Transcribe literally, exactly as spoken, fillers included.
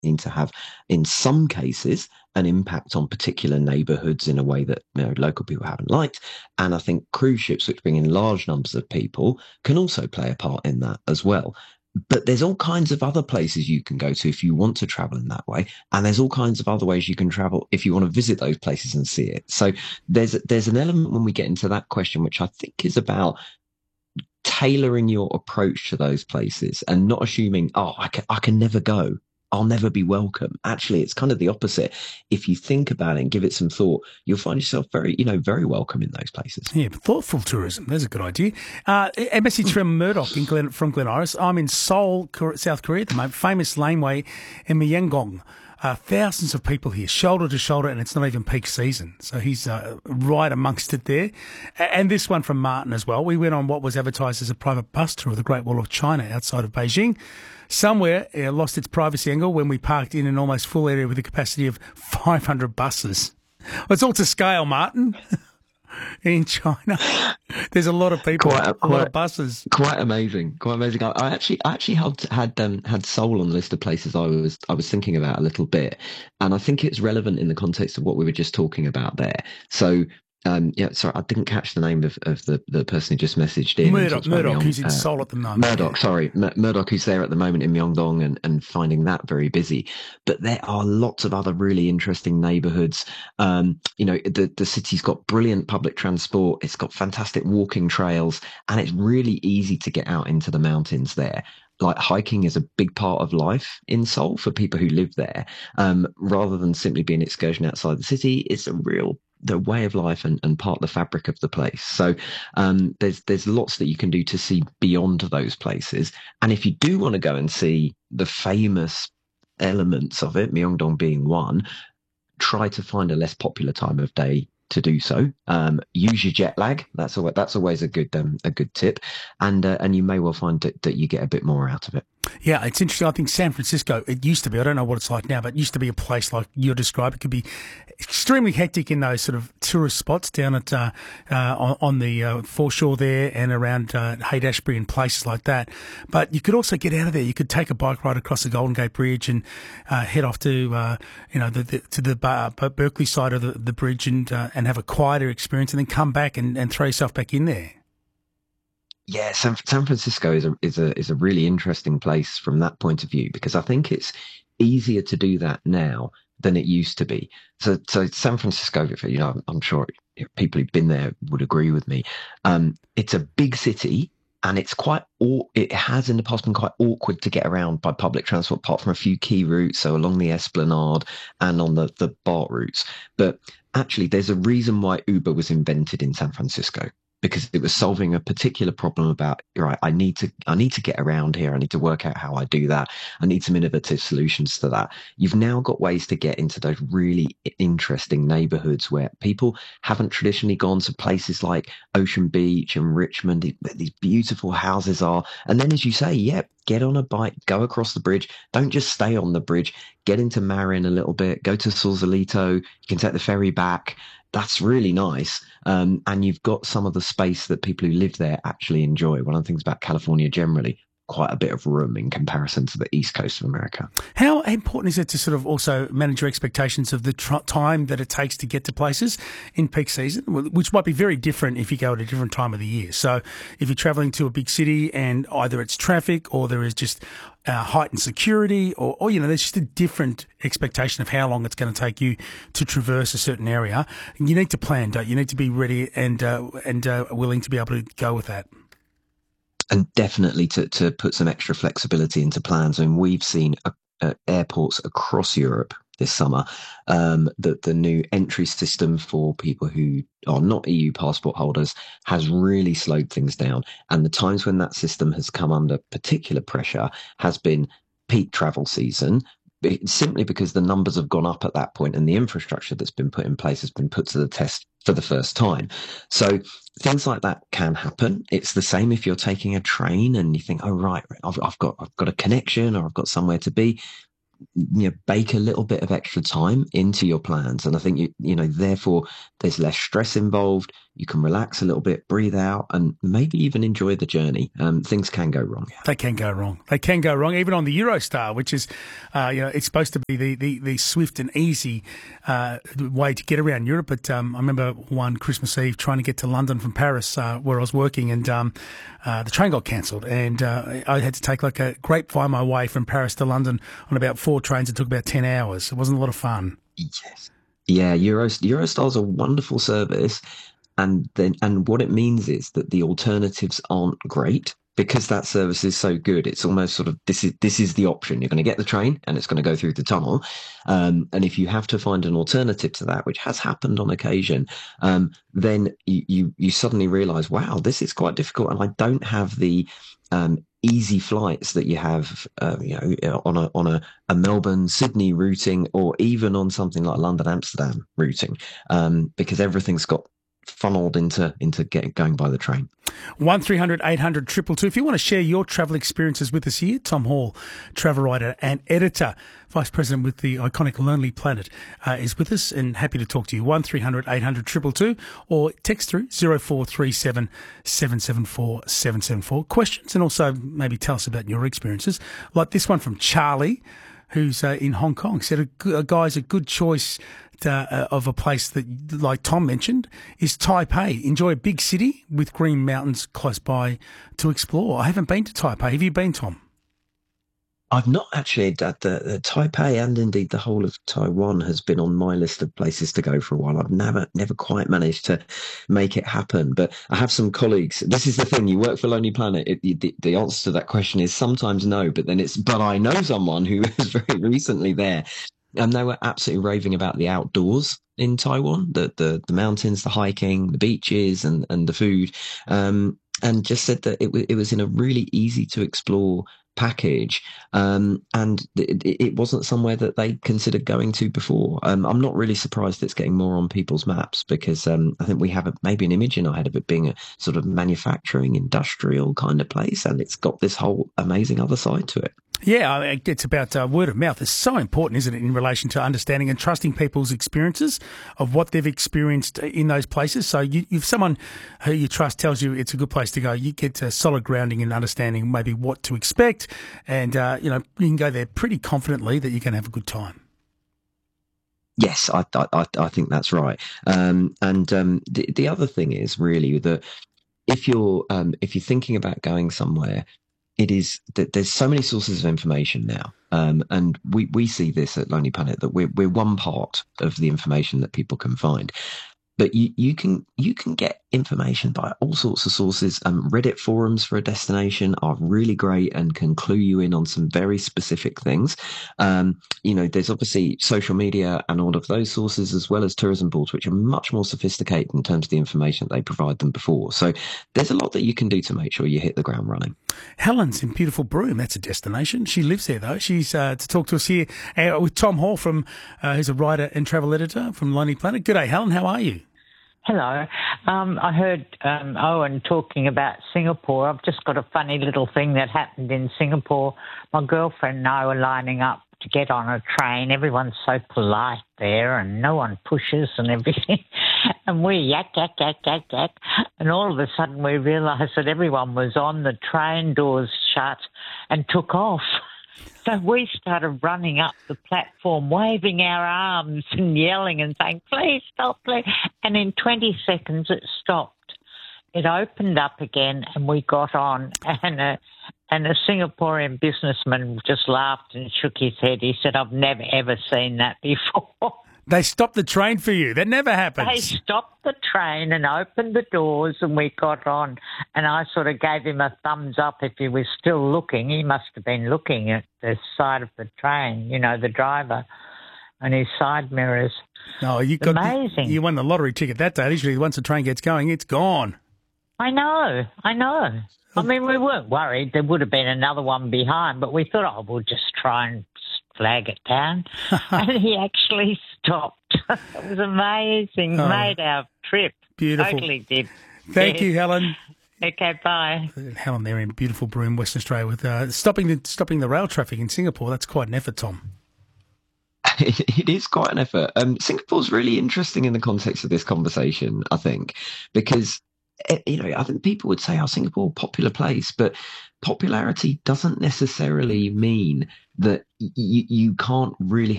to have, in some cases, an impact on particular neighborhoods in a way that, you know, local people haven't liked. And I think cruise ships, which bring in large numbers of people, can also play a part in that as well. But there's all kinds of other places you can go to if you want to travel in that way, and there's all kinds of other ways you can travel if you want to visit those places and see it. So there's there's an element when we get into that question, which I think is about tailoring your approach to those places and not assuming, oh, I can I can never go. I'll never be welcome. Actually, it's kind of the opposite. If you think about it and give it some thought, you'll find yourself very, you know, very welcome in those places. Yeah, thoughtful tourism. There's a good idea. Uh, a message from Murdoch in Glen, from Glen Iris. I'm in Seoul, South Korea at the moment. Famous laneway in Myeongdong. Uh, thousands of people here, shoulder to shoulder, and it's not even peak season. So he's uh, right amongst it there. And this one from Martin as well. We went on what was advertised as a private bus tour of the Great Wall of China outside of Beijing. Somewhere uh, lost its privacy angle when we parked in an almost full area with a capacity of five hundred buses. Well, it's all to scale, Martin. In China, there's a lot of people, quite, a quite, lot of buses. Quite amazing, quite amazing. I, I actually, I actually had had um, had Seoul on the list of places I was I was thinking about a little bit, and I think it's relevant in the context of what we were just talking about there. So. Um, yeah, sorry, I didn't catch the name of, of the, the person who just messaged in. Murdoch, Murdoch who's in uh, Seoul at the moment. Murdoch, yeah. sorry. M- Murdoch, who's there at the moment in Myeongdong and, and finding that very busy. But there are lots of other really interesting neighbourhoods. Um, you know, the, the city's got brilliant public transport. It's got fantastic walking trails, and it's really easy to get out into the mountains there. Like hiking is a big part of life in Seoul for people who live there. Um, rather than simply being an excursion outside the city, it's a real the way of life and, and part of the fabric of the place. So um, there's there's lots that you can do to see beyond those places. And if you do want to go and see the famous elements of it, Myeongdong being one, try to find a less popular time of day to do so. Um, use your jet lag. That's always, that's always a good um, a good tip, and uh, and you may well find that, that you get a bit more out of it. Yeah, it's interesting. I think San Francisco, it used to be, I don't know what it's like now, but it used to be a place like you described. It could be extremely hectic in those sort of tourist spots down at uh, uh, on, on the uh, foreshore there and around uh, Haight-Ashbury and places like that. But you could also get out of there. You could take a bike ride across the Golden Gate Bridge and uh, head off to uh, you know the, the, to the uh, Berkeley side of the, the bridge and uh, and have a quieter experience, and then come back and, and throw yourself back in there. Yeah, San, San Francisco is a is a is a really interesting place from that point of view, because I think it's easier to do that now than it used to be. So, so San Francisco, you know, I'm, I'm sure people who've been there would agree with me. Um, it's a big city, and it's quite. It has in the past been quite awkward to get around by public transport, apart from a few key routes, so along the Esplanade and on the the BART routes. But actually, there's a reason why Uber was invented in San Francisco, because it was solving a particular problem about, right, I need to, I need to get around here. I need to work out how I do that. I need some innovative solutions to that. You've now got ways to get into those really interesting neighborhoods where people haven't traditionally gone, to places like Ocean Beach and Richmond. These beautiful houses are. And then, as you say, yeah, get on a bike, go across the bridge. Don't just stay on the bridge. Get into Marin a little bit, go to Sausalito. You can take the ferry back. That's really nice. Um, and you've got some of the space that people who live there actually enjoy. One of the things about California generally, quite a bit of room in comparison to the East Coast of America. How important is it to sort of also manage your expectations of the tr- time that it takes to get to places in peak season, which might be very different if you go at a different time of the year? So if you're travelling to a big city and either it's traffic or there is just uh, heightened security, or, or, you know, there's just a different expectation of how long it's going to take you to traverse a certain area. You need to plan, don't you? You need to be ready and, uh, and uh, willing to be able to go with that. And definitely to, to put some extra flexibility into plans. I mean, we've seen uh, uh, airports across Europe this summer um, that the new entry system for people who are not E U passport holders has really slowed things down. And the times when that system has come under particular pressure has been peak travel season, simply because the numbers have gone up at that point and the infrastructure that's been put in place has been put to the test for the first time. So things like that can happen. It's the same if you're taking a train and you think, oh, right, I've, I've got I've got a connection or I've got somewhere to be. You know, bake a little bit of extra time into your plans. And I think, you, you know, therefore there's less stress involved. you can relax a little bit, breathe out, and maybe even enjoy the journey. Um, things can go wrong. They can go wrong. They can go wrong, even on the Eurostar, which is, uh, you know, it's supposed to be the, the, the swift and easy uh, way to get around Europe. But um, I remember one Christmas Eve trying to get to London from Paris, uh, where I was working, and um, uh, the train got cancelled, and uh, I had to take like a grapevine my way from Paris to London on about four trains. It took about ten hours. It wasn't a lot of fun. Yes. Yeah, Euro, Eurostar's a wonderful service. And then, and what it means is that the alternatives aren't great because that service is so good. It's almost sort of this is this is the option. You're going to get the train, and it's going to go through the tunnel. Um, and if you have to find an alternative to that, which has happened on occasion, um, then you, you you suddenly realise, wow, this is quite difficult, and I don't have the um, easy flights that you have, uh, you know, on a on a, a Melbourne Sydney routing, or even on something like London Amsterdam routing, um, because everything's got funneled into into getting going by the train. One three hundred eight hundred two two two. If you want to share your travel experiences with us here, Tom Hall, travel writer and editor, vice president with the iconic Lonely Planet, uh, is with us and happy to talk to you. One three hundred eight hundred two two two or text through zero four three seven seven seven four seven seven four. Questions, and also maybe tell us about your experiences, like this one from Charlie, who's uh, in Hong Kong. Said a, a guy's a good choice Uh, of a place that, like Tom mentioned, is Taipei. Enjoy a big city with green mountains close by to explore. I haven't been to Taipei. Have you been, Tom? I've not actually. The, the Taipei and indeed the whole of Taiwan has been on my list of places to go for a while. I've never, never quite managed to make it happen. But I have some colleagues. This is the thing: you work for Lonely Planet. It, the, the answer to that question is sometimes no, but then it's. But I know someone who was very recently there. And they were absolutely raving about the outdoors in Taiwan, the the, the mountains, the hiking, the beaches, and, and the food, um, and just said that it, w- it was in a really easy to explore package, um, and it, it wasn't somewhere that they considered going to before. Um, I'm not really surprised it's getting more on people's maps because um, I think we have a, maybe an image in our head of it being a sort of manufacturing, industrial kind of place, and it's got this whole amazing other side to it. Yeah, it's about uh, word of mouth. It's so important, isn't it, in relation to understanding and trusting people's experiences of what they've experienced in those places. So you, if someone who you trust tells you it's a good place to go, you get a solid grounding and understanding maybe what to expect, and uh, you know you can go there pretty confidently that you're going to have a good time. Yes, I I, I think that's right. Um, and um, the the other thing is really that if you're um, if you're thinking about going somewhere, it is that there's so many sources of information now, um, and we, we see this at Lonely Planet that we're we're one part of the information that people can find. But you, you can you can get information by all sorts of sources. Um, Reddit forums for a destination are really great and can clue you in on some very specific things. Um, you know, there's obviously social media and all of those sources, as well as tourism boards, which are much more sophisticated in terms of the information that they provide than before. So there's a lot that you can do to make sure you hit the ground running. Helen's in beautiful Broome. That's a destination. She lives there, though. She's uh, to talk to us here uh, with Tom Hall, from uh, who's a writer and travel editor from Lonely Planet. Good day, Helen. How are you? Hello. Um, I heard um, Owen talking about Singapore. I've just got a funny little thing that happened in Singapore. My girlfriend and I were lining up to get on a train. Everyone's so polite there and no one pushes and everything. And we yak, yak, yak, yak, yak. And all of a sudden we realised that everyone was on, the train doors shut and took off. So we started running up the platform, waving our arms and yelling and saying, please stop, please. And in twenty seconds it stopped. It opened up again and we got on. And a, and a Singaporean businessman just laughed and shook his head. He said, I've never, ever seen that before. They stopped the train for you. That never happens. They stopped the train and opened the doors and we got on. And I sort of gave him a thumbs up if he was still looking. He must have been looking at the side of the train, you know, the driver and his side mirrors. No, you got amazing. The, you won the lottery ticket that day. Usually once the train gets going, it's gone. I know, I know. I mean, we weren't worried. There would have been another one behind, but we thought, oh, we'll just try and flag it down. And he actually stopped. It was amazing. Oh, made our trip. Beautiful. Totally did. Thank yes. you, Helen. Okay, bye. Helen there in beautiful Broome, Western Australia, with uh, stopping the stopping the rail traffic in Singapore. That's quite an effort, Tom. it, it is quite an effort. Um, Singapore's really interesting in the context of this conversation, I think, because you know, I think people would say, "Oh, Singapore, popular place," but popularity doesn't necessarily mean that y- you can't really